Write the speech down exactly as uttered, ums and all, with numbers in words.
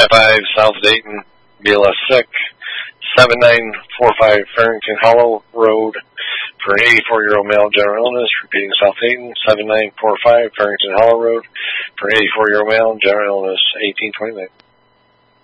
five five South Dayton, B L S six, seven nine four five Farrington Hollow Road for an eighty-four-year-old male, general illness. Repeating, South Dayton, seven nine four five Farrington Hollow Road for an eighty-four-year-old male, general illness, eighteen twenty-nine.